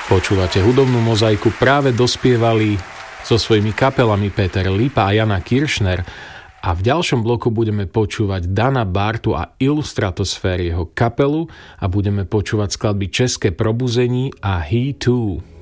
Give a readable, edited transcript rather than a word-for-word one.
Počúvate hudobnú mozaiku, práve dospievali so svojimi kapelami Peter Lipa a Jana Kiršner a v ďalšom bloku budeme počúvať Dana Bartu a Illustratosfér, jeho kapelu, a budeme počúvať skladby České probuzení a He Too.